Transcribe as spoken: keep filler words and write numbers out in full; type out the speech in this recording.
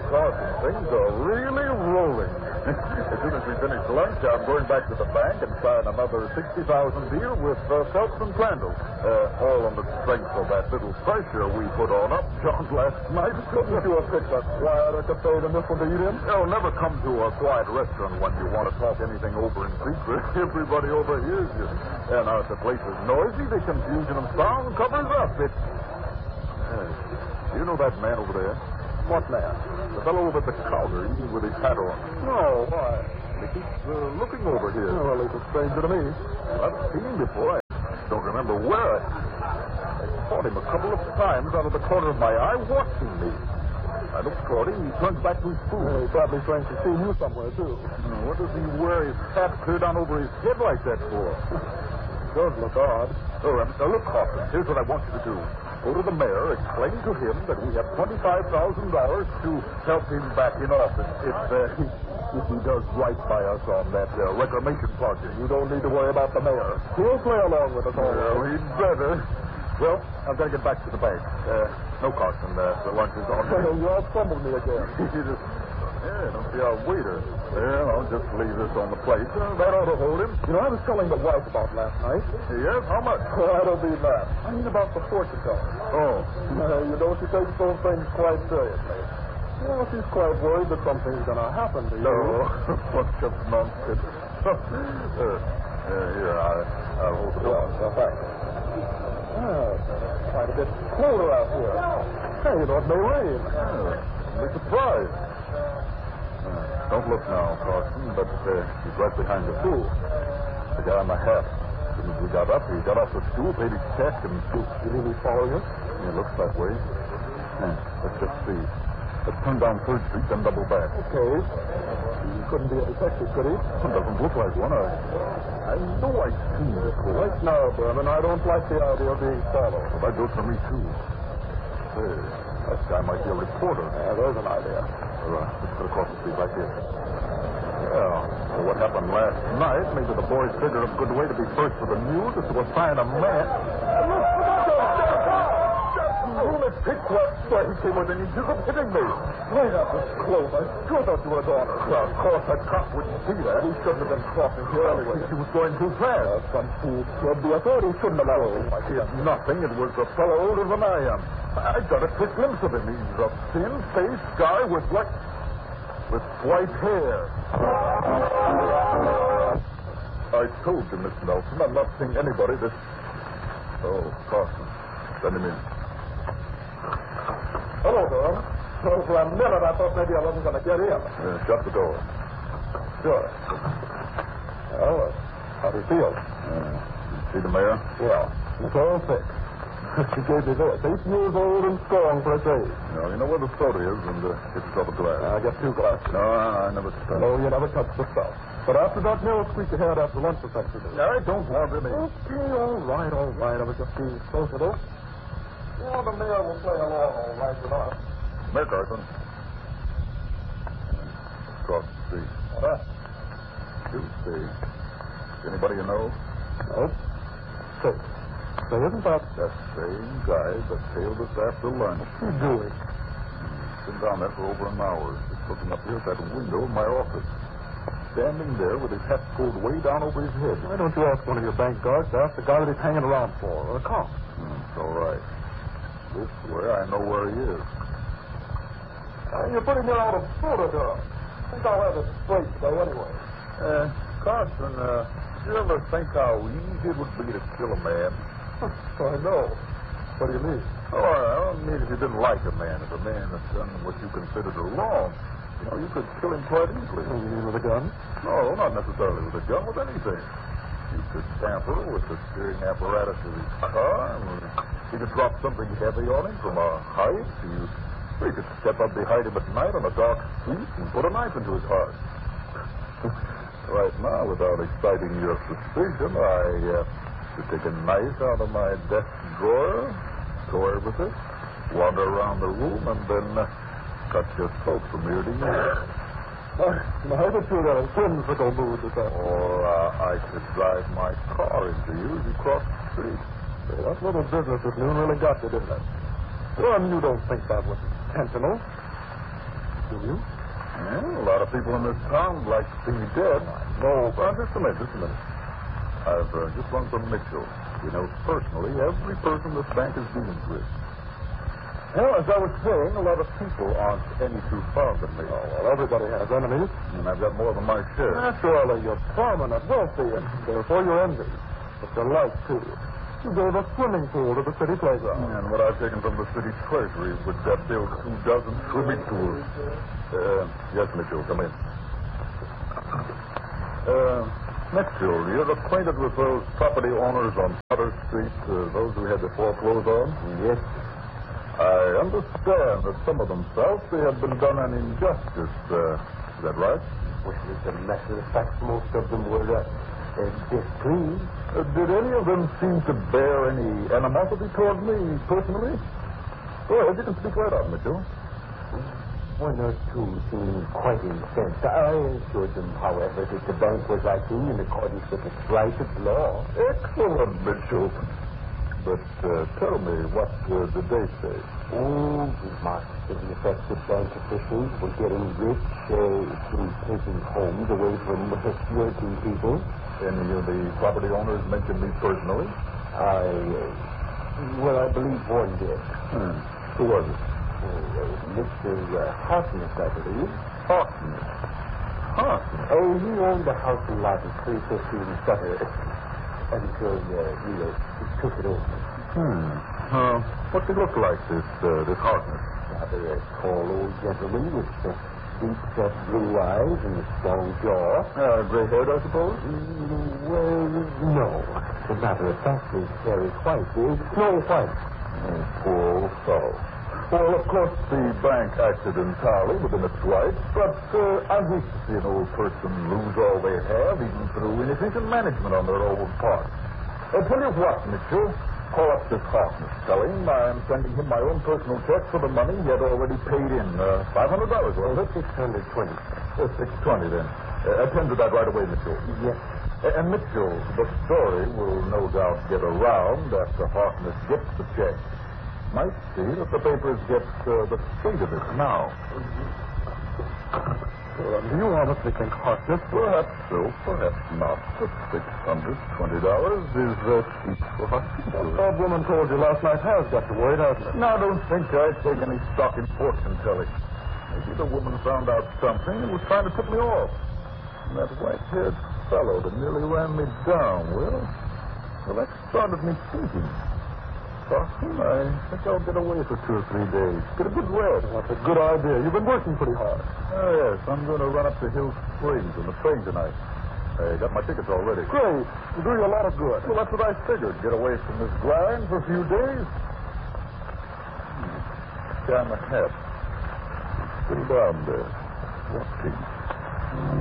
Carson, things are really rolling. As soon as we finish lunch, I'm going back to the bank and sign another sixty thousand deal with uh, Phelps and Crandall. Uh, all on the strength of that little pressure we put on Upjohn last night. Couldn't you have picked a quieter cafe than this one to eat in? You'll never come to a quiet restaurant when you want to talk anything over in secret. Everybody overhears you. And now if the place is noisy, the confusion of sound covers up. It's... Uh, you know that man over there? What man? The fellow over at the counter eating with his hat on. No, why? He keeps uh, looking over here. Oh, well, he's a stranger to me. I've seen him before. I don't remember where. I caught him a couple of times out of the corner of my eye watching me. I looked toward him. He turns back to his food. Uh, he probably thinks he's seen you somewhere, too. Uh, what does he wear his hat clear down over his head like that for? It does look odd. Oh, um, now look, Hoffman, here's what I want you to do. Go to the mayor, explain to him that we have twenty-five thousand dollars to help him back in office if, uh, he, if he does right by us on that uh, reclamation project. You don't need to worry about the mayor. He'll play along with us all Well, right. he'd better. Well, I've got to get back to the bank. Uh, no, Carson, uh, the lunch is on. You all stumbled me again. You just, yeah, don't be our waiter. Well, I'll just leave this on the plate. Uh, that ought to hold him. You know, I was telling the wife about last night. Yes, how much? Well, I don't mean that. I mean about the fortune teller. Oh. Uh, you know, she takes those things quite seriously. Well, she's quite worried that something's going to happen to you. No, bunch of nonsense. uh, uh, here, I, I'll hold the door. Well, thanks. Oh, it's quite a bit colder out here. Hey, you know, it may rain. Yeah, be surprised. Uh, don't look now, Carson, but uh, he's right behind the stool. The guy on the hat. As soon as we got up, he got off the stool, paid his check, and... You really following us? It looks that way. Yeah, let's just see. Let's turn down Third Street, then double back. Okay. He couldn't be a detective, could he? It doesn't look like one. I, I know I've seen this before. Right now, Berman, I don't like the idea of being followed. Well, that goes for me, too. Hey, that guy might be a reporter. Yeah, there's an idea. All right, let's go across the street right here. Yeah, well, what happened last night, maybe the boys figured a good way to be first with the news is to assign a man. Lunatic, what? Why, he came within inches of hitting me. Right up his clothes. I sure thought you were a daughter. Well, of course, a cop wouldn't see that. He shouldn't have been crossing here anyway. He was going too fast. Uh, some fool kid. The authorities shouldn't have allowed him. I did nothing. It was a fellow older than I am. I got a quick glimpse of him. He's a thin-faced guy with white... with white hair. I told you, Miss Nelson, I'm not seeing anybody this... Oh, Carson. Send him in. Hello, Durham. So for a minute, I thought maybe I wasn't going to get in. Uh, shut the door. Sure. Well, uh, how do you feel? Uh, you see the mayor? Well, it's all fixed. She gave me this. Eight years old and strong for a day. No, you know where the soda is, and uh, get yourself a glass. I get two glasses. No, I never touch. No, you never touch the stuff. But after that milk squeak ahead after lunch or something. I don't want any. Okay, all right, all right. I was just being sociable. Yeah, the mayor will play along all right with us. Mayor Carson. Across the street. What? You see. Anybody you know? Nope. Say, say, isn't that... That same guy that tailed us after lunch. Who's doing? He's been down there for over an hour. Just looking up here at that window in my office. Standing there with his hat pulled way down over his head. Why don't you ask one of your bank guards to ask the guy that he's hanging around for, or a cop? Hmm, it's all right. This way, I know where he is. Uh, you're putting me out of soda, Durham. I think I'll have it straight today anyway. Uh, Carson, uh, do you ever think how easy it would be to kill a man? I know. What do you mean? Oh, I don't mean if you didn't like a man. If a man has done what you considered wrong, you know, you could kill him quite easily. You mean with a gun? No, not necessarily with a gun, with anything. You could tamper with the steering apparatus of his car. You could drop something heavy on him from a height. You, you could step up behind him at night on a dark street and put a knife into his heart. Right now, without exciting your suspicion, I uh, could take a knife out of my desk drawer, toy with it, wander around the room, and then uh, cut your throat from ear to ear. I bet you got a whimsical mood this afternoon. Or uh, I could drive my car into you as you cross the street. Say, that little business this noon really got you, didn't it? Well, you don't think that was intentional. Do you? Yeah, a lot of people in this town would like to see me dead. No, well, just a minute, just a minute. I've uh, just run from Mitchell. He knows personally every person this bank is dealing with. Well, as I was saying, a lot of people aren't any too fond of me. Oh, well, everybody has enemies. And I've got more than my share. Naturally, you're prominent, wealthy, and therefore you're envied. But you're liked, too. You gave a swimming pool to the city playground. And what I've taken from the city treasury would that build two dozen swimming pools. Uh, yes, Mitchell, come in. Uh, Mitchell, you're acquainted with those property owners on Potter Street, uh, those who had to foreclose on? Yes. I understand that some of them felt they had been done an injustice. Uh, is that right? Well, as a matter of fact, most of them were uh, uh, displeased. Uh, did any of them seem to bear any animosity toward me personally? Go ahead, you can speak right out, Mitchell. One or two seemed quite incensed. I assured them, however, that the bank was acting in accordance with its right of law. Excellent, Mitchell. But uh, tell me, what uh, did they say? Oh, remarks to the effect that bank officials were getting rich uh, through taking homes away from the working people. Any of the property owners mentioned me personally? I, uh, well, I believe one did. Hmm. Who was it? Uh, Mister Uh, Harkness, I believe. Harkness. Harkness? Oh, he owned the house and lot at three fifteen Sutter until uh, he, uh, he took it over. Hmm. Uh, what's he look like, this uh, this Harkness? Rather a tall old gentleman with uh, deep-set blue eyes and a strong jaw. Uh, gray-haired, I suppose? Mm, well, no. As a matter of fact, his hair is white. It's snow white. Oh, poor old fellow. Well, of course, the bank acted entirely within its rights, but uh, I hate to see an old person lose all they have, even through inefficient management on their own part. I'll tell you what, Mitchell. Call up this Harkness. Tell him I'm sending him my own personal check for the money he had already paid in. Uh, five hundred dollars, wasn't it? six hundred twenty. Uh, six twenty, then. Uh, attend to that right away, Mitchell. Yes. Uh, and, Mitchell, the story will no doubt get around after Harkness gets the check. Might see that the papers get uh, the state of it now. Well, do you honestly think Harkness? Perhaps so, perhaps not. But six hundred twenty dollars is uh, cheap for hospital. That woman told you last night has got you worried, hasn't it? Now, don't think I take any stock in fortune telling. Maybe the woman found out something and was trying to tip me off. And that white-haired fellow that nearly ran me down, well, well, that started me thinking. Dawson, I think I'll get away for two or three days. Get a good rest. That's a good idea. You've been working pretty hard. Oh, yes. I'm going to run up to Hill Springs on the train tonight. I got my tickets already. Great. It'll do you a lot of good. Well, that's what I figured. Get away from this grind for a few days. Hmm. Down the hat. Pretty down there. What piece?